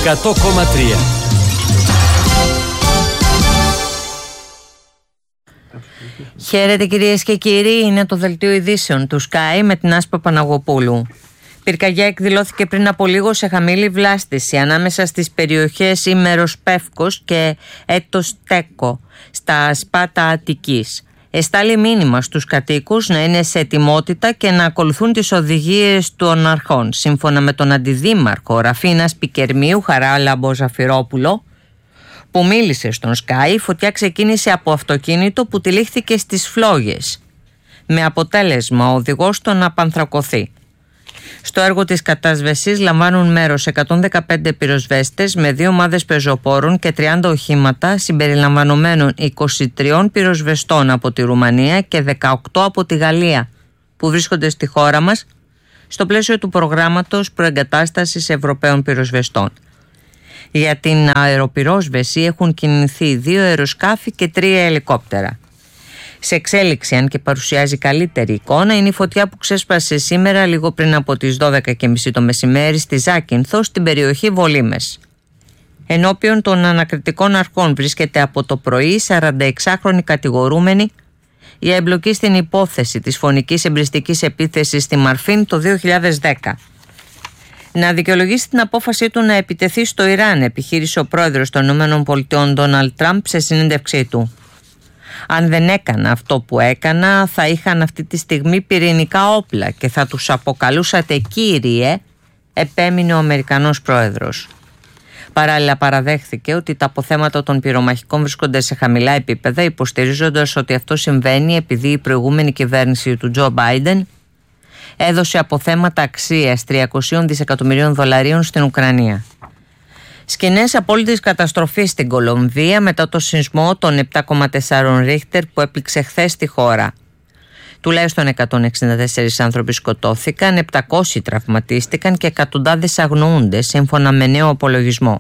100,3. Χαίρετε κυρίες και κύριοι, είναι το δελτίο ειδήσεων του Sky με την Άσπα Παναγοπούλου. Πυρκαγιά εκδηλώθηκε πριν από λίγο σε χαμηλή βλάστηση ανάμεσα στις περιοχές Ήμερος Πεύκος και Έτος Τέκο στα Σπάτα Αττικής. Εστάλει μήνυμα στους κατοίκους να είναι σε ετοιμότητα και να ακολουθούν τις οδηγίες των αρχών. Σύμφωνα με τον αντιδήμαρχο Ραφίνας Πικερμίου Χαράλαμπο Ζαφυρόπουλο, που μίλησε στον Sky, η φωτιά ξεκίνησε από αυτοκίνητο που τυλίχθηκε στις φλόγες, με αποτέλεσμα ο οδηγός το να πανθρακωθεί. Στο έργο της κατάσβεσης λαμβάνουν μέρος 115 πυροσβέστες με 2 ομάδες πεζοπόρων και 30 οχήματα συμπεριλαμβανομένων 23 πυροσβεστών από τη Ρουμανία και 18 από τη Γαλλία που βρίσκονται στη χώρα μας στο πλαίσιο του προγράμματος προεγκατάστασης Ευρωπαίων πυροσβεστών. Για την αεροπυρόσβεση έχουν κινηθεί 2 αεροσκάφη και 3 ελικόπτερα. Σε εξέλιξη, αν και παρουσιάζει καλύτερη εικόνα, είναι η φωτιά που ξέσπασε σήμερα λίγο πριν από τις 12.30 το μεσημέρι στη Ζάκυνθο, στην περιοχή Βολήμες. Ενώπιον των ανακριτικών αρχών βρίσκεται από το πρωί 46χρονη κατηγορούμενη για εμπλοκή στην υπόθεση της φωνικής εμπριστικής επίθεσης στη Μαρφίν το 2010. Να δικαιολογήσει την απόφασή του να επιτεθεί στο Ιράν, επιχείρησε ο πρόεδρος των ΗΠΑ Ντόναλντ Τραμπ σε συνέντευξή του. Αν δεν έκανα αυτό που έκανα, θα είχαν αυτή τη στιγμή πυρηνικά όπλα και θα τους αποκαλούσατε κύριε, επέμεινε ο Αμερικανός πρόεδρος. Παράλληλα παραδέχθηκε ότι τα αποθέματα των πυρομαχικών βρίσκονται σε χαμηλά επίπεδα, υποστηρίζοντας ότι αυτό συμβαίνει επειδή η προηγούμενη κυβέρνηση του Τζο Μπάιντεν έδωσε αποθέματα αξίας 300 δισεκατομμυρίων δολαρίων στην Ουκρανία. Σκηνές απόλυτης καταστροφής στην Κολομβία μετά το σεισμό των 7,4 Ρίχτερ που έπληξε χθες τη χώρα. Τουλάχιστον 164 άνθρωποι σκοτώθηκαν, 700 τραυματίστηκαν και εκατοντάδες αγνοούνται σύμφωνα με νέο απολογισμό.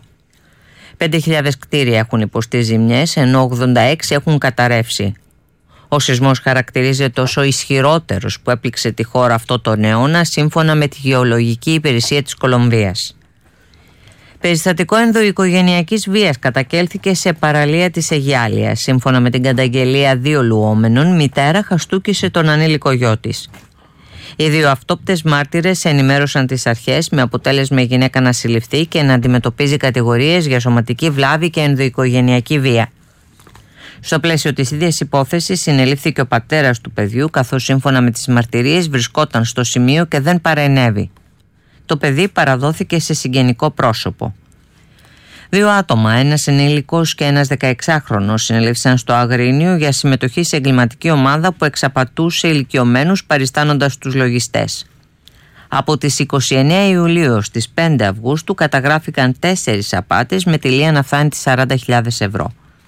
5.000 κτίρια έχουν υποστεί ζημιές, ενώ 86 έχουν καταρρεύσει. Ο σεισμός χαρακτηρίζεται ως ο ισχυρότερος που έπληξε τη χώρα αυτό τον αιώνα, σύμφωνα με τη Γεωλογική Υπηρεσία της Κολομβίας. Περιστατικό ενδοοικογενειακής βίας κατακέλθηκε σε παραλία της Αιγιάλιας. Σύμφωνα με την καταγγελία 2 λουόμενων, μητέρα χαστούκησε τον ανήλικο γιο της. Οι 2 αυτόπτες μάρτυρες ενημέρωσαν τις αρχές, με αποτέλεσμα η γυναίκα να συλληφθεί και να αντιμετωπίζει κατηγορίες για σωματική βλάβη και ενδοοικογενειακή βία. Στο πλαίσιο της ίδιας υπόθεσης συνελήφθηκε ο πατέρας του παιδιού, καθώς σύμφωνα με τις μαρτυρίες βρισκόταν στο σημείο και δεν παρενέβη. Το παιδί παραδόθηκε σε συγγενικό πρόσωπο. 2 άτομα, ένας ενήλικος και ένας 16χρονος, συνελήφθησαν στο Αγρίνιο για συμμετοχή σε εγκληματική ομάδα που εξαπατούσε ηλικιωμένους παριστάνοντας τους λογιστές. Από τις 29 Ιουλίου στις 5 Αυγούστου καταγράφηκαν 4 απάτες με τελεία να φτάνει τις 40.000 ευρώ.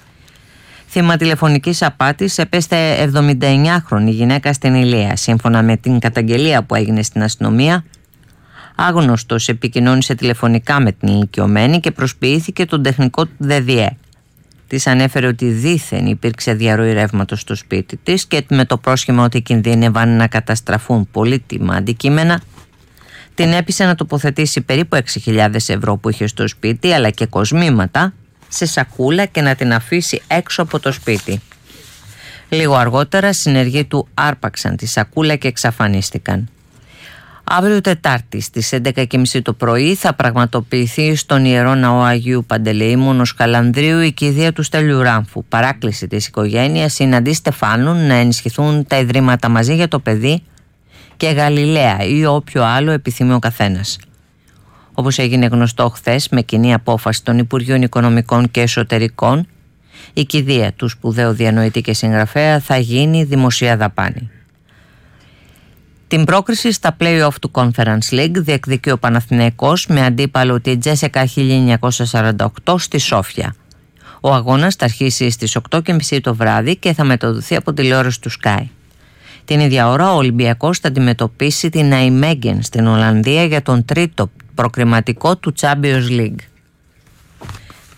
Θύμα τηλεφωνικής απάτης επέσται 79χρονη γυναίκα στην Ηλία. Σύμφωνα με την καταγγελία που έγινε στην αστυνομία, άγνωστος επικοινώνησε τηλεφωνικά με την ηλικιωμένη και προσποιήθηκε τον τεχνικό του ΔΔΕ. Της ανέφερε ότι δήθεν υπήρξε διαρροή ρεύματος στο σπίτι της και με το πρόσχημα ότι κινδύνευαν να καταστραφούν πολύτιμα αντικείμενα, την έπεισε να τοποθετήσει περίπου 6.000 ευρώ που είχε στο σπίτι αλλά και κοσμήματα σε σακούλα και να την αφήσει έξω από το σπίτι. Λίγο αργότερα συνεργοί του άρπαξαν τη σακούλα και εξαφανίστηκαν. Αύριο Τετάρτη στις 11.30 το πρωί θα πραγματοποιηθεί στον Ιερό Ναό Αγίου Παντελεήμονος Καλανδρίου η κηδεία του Στέλιου Ράμφου. Παράκληση της οικογένειας είναι αντί Στεφάνων να ενισχυθούν τα ιδρύματα Μαζί για το Παιδί και Γαλιλαία ή όποιο άλλο επιθυμεί ο καθένας. Όπως έγινε γνωστό χθες, με κοινή απόφαση των Υπουργείων Οικονομικών και Εσωτερικών, η κηδεία του σπουδαίου διανοητή και συγγραφέα θα γίνει δημοσία δαπάνη. Την πρόκριση στα play-off του Conference League διεκδικεί ο Παναθηναϊκός με αντίπαλο τη Τζέσικα 1948 στη Σόφια. Ο αγώνας θα αρχίσει στις 8.30 το βράδυ και θα μεταδοθεί από τηλεόραση του Sky. Την ίδια ώρα ο Ολυμπιακός θα αντιμετωπίσει την Nijmegen στην Ολλανδία για τον τρίτο προκριματικό του Champions League.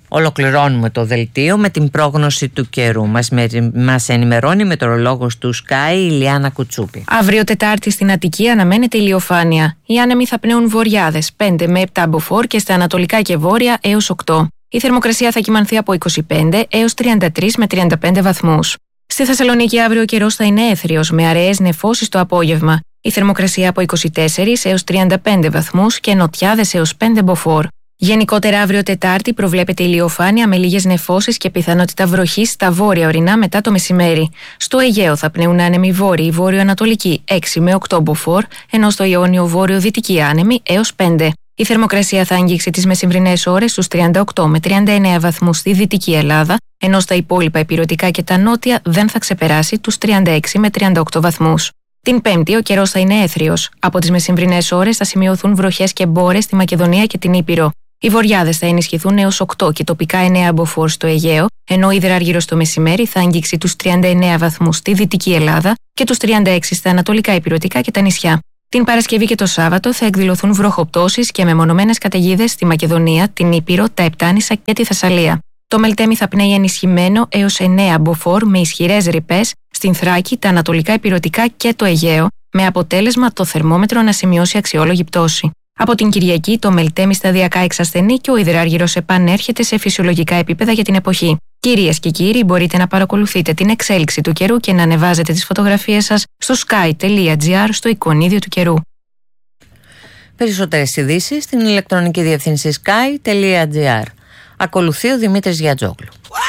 Ολοκληρώνουμε το δελτίο με την πρόγνωση του καιρού. Μας ενημερώνει η μετεωρολόγος του Sky, η Ηλιάνα Κουτσούπη. Αύριο Τετάρτη στην Αττική αναμένεται ηλιοφάνεια. Οι άνεμοι θα πνέουν βορειάδες 5 με 7 μποφόρ και στα ανατολικά και βόρεια έως 8. Η θερμοκρασία θα κυμανθεί από 25 έως 33 με 35 βαθμούς. Στη Θεσσαλονίκη αύριο ο καιρός θα είναι έθριος με αραιές νεφώσεις το απόγευμα. Η θερμοκρασία από 24 έως 35 βαθμούς και νοτιάδες έως 5 μποφόρ. Γενικότερα αύριο Τετάρτη προβλέπεται ηλιοφάνεια με λίγες νεφώσεις και πιθανότητα βροχής στα βόρεια ορεινά μετά το μεσημέρι. Στο Αιγαίο θα πνέουν άνεμοι βόρειοι βόρειο-ανατολικοί 6 με 8 μποφόρ, ενώ στο Ιόνιο βόρειο-δυτικοί άνεμοι έως 5. Η θερμοκρασία θα αγγίξει τις μεσημβρινές ώρες στους 38 με 39 βαθμούς στη Δυτική Ελλάδα, ενώ στα υπόλοιπα ηπειρωτικά και τα νότια δεν θα ξεπεράσει τους 36 με 38 βαθμούς. Την Πέμπτη ο καιρός θα είναι έθριος. Από τις μεσημβρινές ώρες θα σημειωθούν βροχές και μπόρες στη Μακεδονία και την Ήπειρο. Οι βορειάδες θα ενισχυθούν έως 8 και τοπικά 9 μποφόρ στο Αιγαίο, ενώ η υδραργύρος το μεσημέρι θα αγγίξει τους 39 βαθμούς στη Δυτική Ελλάδα και τους 36 στα ανατολικά ηπειρωτικά και τα νησιά. Την Παρασκευή και το Σάββατο θα εκδηλωθούν βροχοπτώσεις και μεμονωμένες καταιγίδες στη Μακεδονία, την Ήπειρο, τα Επτάνησα και τη Θεσσαλία. Το Μελτέμι θα πνέει ενισχυμένο έως 9 μποφόρ με ισχυρές ρηπές στην Θράκη, τα ανατολικά ηπειρωτικά και το Αιγαίο, με αποτέλεσμα το θερμόμετρο να σημειώσει αξιόλογη πτώση. Από την Κυριακή το Μελτέμι σταδιακά εξασθενεί και ο υδράργυρος επανέρχεται σε φυσιολογικά επίπεδα για την εποχή. Κυρίες και κύριοι, μπορείτε να παρακολουθείτε την εξέλιξη του καιρού και να ανεβάζετε τις φωτογραφίες σας στο sky.gr στο εικονίδιο του καιρού. Περισσότερες ειδήσεις στην ηλεκτρονική διεύθυνση sky.gr. Ακολουθεί ο Δημήτρης Γιατζόγλου.